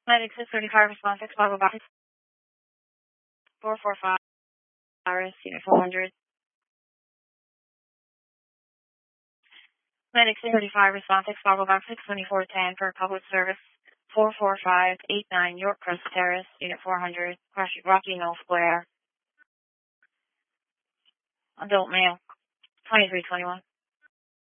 Medic 635 response 6 Bravo Box 445 Iris Unit 400. Medic 635 response 6 Bravo Box 62410 for public service 44589 York Crest Terrace Unit 400 Rocky Mill Square. Adult male 2321.